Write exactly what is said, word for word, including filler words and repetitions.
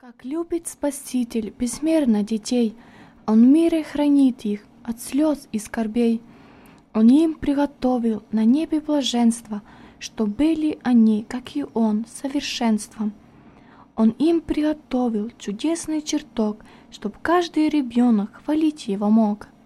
Как любит Спаситель безмерно детей, Он в мире хранит их от слез и скорбей. Он им приготовил на небе блаженство, чтоб были они, как и Он, совершенством. Он им приготовил чудесный чертог, чтоб каждый ребенок хвалить Его мог.